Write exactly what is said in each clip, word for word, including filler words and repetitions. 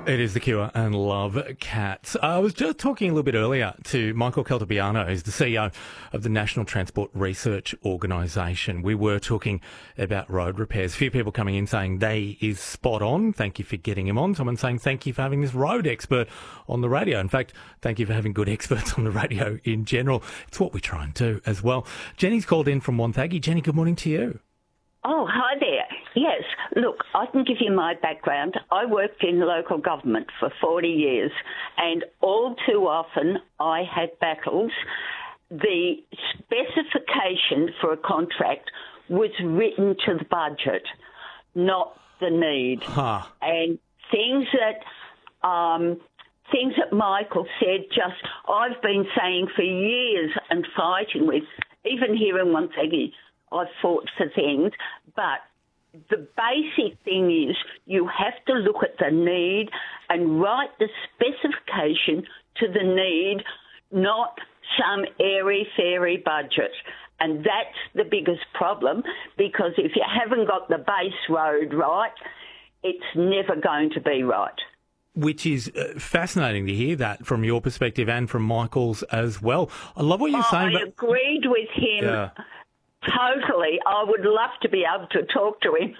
It is The Cure and Love Cats. I was just talking a little bit earlier to Michael Caltabiano, who's the C E O of the National Transport Research Organisation. We were talking about road repairs. A few people coming in saying they is spot on. Thank you for getting him on. Someone saying thank you for having this road expert on the radio. In fact, thank you for having good experts on the radio in general. It's what we try and do as well. Jenny's called in from Wonthaggi. Jenny, good morning to you. Oh, hi there. Yes, look, I can give you my background. I worked in local government for forty years, and all too often I had battles. The specification for a contract was written to the budget, not the need. Huh. And things that... Um, Things that Michael said, just I've been saying for years and fighting with, even here in Wonthaggi, I've fought for things, but the basic thing is you have to look at the need and write the specification to the need, not some airy-fairy budget. And that's the biggest problem, because if you haven't got the base road right, it's never going to be right. Which is uh, fascinating to hear that from your perspective and from Michael's as well. I love what you're oh, saying. I but... agreed with him yeah. totally. I would love to be able to talk to him.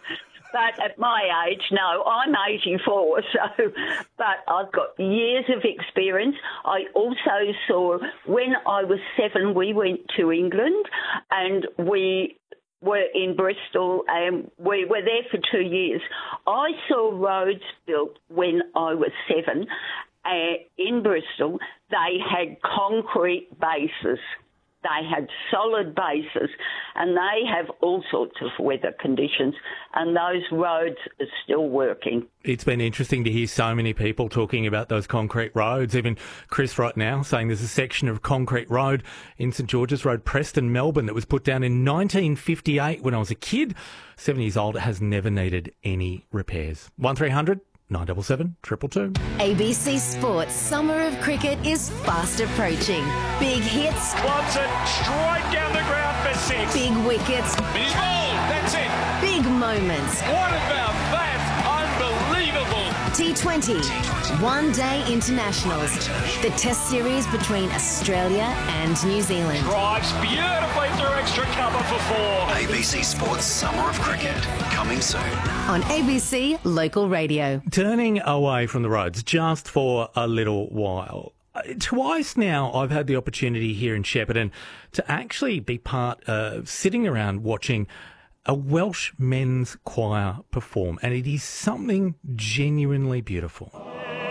But at my age, no, I'm eighty-four, so, but I've got years of experience. I also saw, when I was seven, we went to England and we were in Bristol and we were there for two years. I saw roads built when I was seven uh, in Bristol. They had concrete bases. They had solid bases, and they have all sorts of weather conditions, and those roads are still working. It's been interesting to hear so many people talking about those concrete roads. Even Chris right now saying there's a section of concrete road in St George's Road, Preston, Melbourne, that was put down in nineteen fifty-eight when I was a kid. Seven years old, has never needed any repairs. one three hundred nine seven seven, two two two. A B C Sports Summer of Cricket is fast approaching. Big hits. Loves it straight down the ground for six. Big wickets. He's bowled. That's it. Big moments. What about that? Unbelievable. T twenty. One Day Internationals. The Test series between Australia and New Zealand. Drives beautifully through extra cover for four. A B C Sports Summer of Cricket, coming soon. On A B C Local Radio. Turning away from the roads just for a little while. Twice now I've had the opportunity here in Shepparton to actually be part of sitting around watching a Welsh men's choir perform, and it is something genuinely beautiful.